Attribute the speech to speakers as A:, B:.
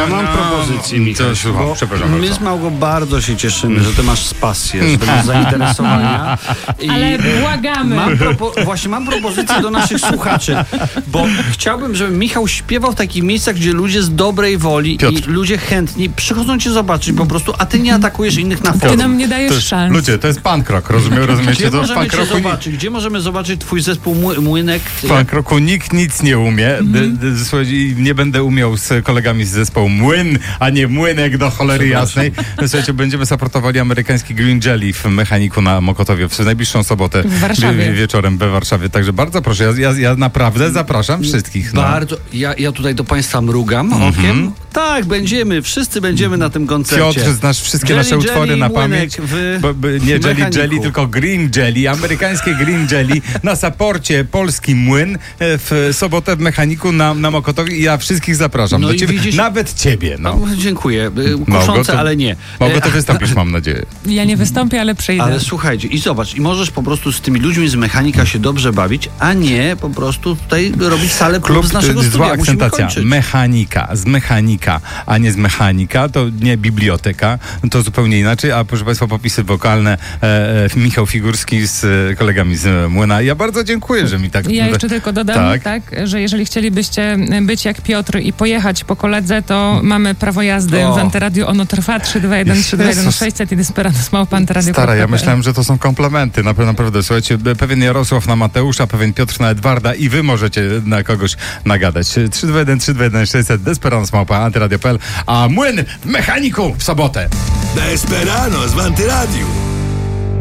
A: Ja mam propozycję, Michał, bo
B: przepraszam
A: my
B: bardzo.
A: z Małgą bardzo się cieszymy, że ty masz pasję, że ty masz zainteresowania.
C: Ale błagamy.
A: Mam propozycję do naszych słuchaczy, bo chciałbym, żeby Michał śpiewał w takich miejscach, gdzie ludzie z dobrej woli
B: Piotr.
A: i ludzie chętni przychodzą cię zobaczyć po prostu, a ty nie atakujesz innych na
C: Ty
A: forum.
C: nam nie dajesz szans.
B: Ludzie, to jest punk rock, rozumiecie?
A: Gdzie
B: To w
A: możemy
B: punk
A: cię
B: rocku
A: zobaczyć? Gdzie możemy zobaczyć twój zespół Młynek?
B: w punk rocku nikt nic nie umie. Słuchajcie, nie będę umiał z kolegami z zespołu Młyn, a nie Młynek do cholery jasnej. Słuchajcie, będziemy supportowali amerykański Green Jelly w Mechaniku na Mokotowie w najbliższą sobotę
C: W Warszawie.
B: wieczorem we Warszawie. Także bardzo proszę, ja naprawdę zapraszam wszystkich. No.
A: Bardzo. Ja tutaj do państwa mrugam okiem. Tak, wszyscy będziemy na tym koncercie.
B: Piotr, znasz wszystkie
A: Jelly,
B: nasze utwory
A: Jelly,
B: na
A: Młynek
B: pamięć. Nie Jelly
A: Mechaniku.
B: Jelly, tylko Green Jelly, amerykańskie Green Jelly na saporcie polski Młyn w sobotę w Mechaniku na Mokotowie i ja wszystkich zapraszam.
A: No
B: do
A: i
B: ciebie,
A: widzisz-
B: nawet ciebie. No.
A: Dziękuję.
B: Małgo,
A: Kuszące,
B: to-
A: ale nie.
B: Mogę to wystąpić, mam nadzieję.
C: Ja nie wystąpię, ale przyjdę.
A: Ale słuchajcie, i zobacz, i możesz po prostu z tymi ludźmi z Mechanika się dobrze bawić, a nie po prostu tutaj robić salę klub z naszego
B: zła
A: studia. Musimy
B: akcentacja.
A: kończyć.
B: Mechanika, z mechanika, a nie z mechanika, to nie biblioteka, to zupełnie inaczej, a proszę Państwa, popisy wokalne Michał Figurski z kolegami z Młyna. Ja bardzo dziękuję, że mi tak...
C: Ja jeszcze tylko dodam,
B: Tak.
C: że jeżeli chcielibyście być jak Piotr i pojechać po koledze, to mamy prawo jazdy w Antyradiu. Ono trwa 321 321 600 i Desperados@antyradio.pl.
B: Stara, ja myślałem, że to są komplementy. Naprawdę, słuchajcie, pewien Jarosław na Mateusza, pewien Piotr na Edwarda i wy możecie na kogoś nagadać. 321 321 600 Desperados@antyradio.pl, a Młyn w Mechaniku w sobotę.
D: Desperados w Antyradiu.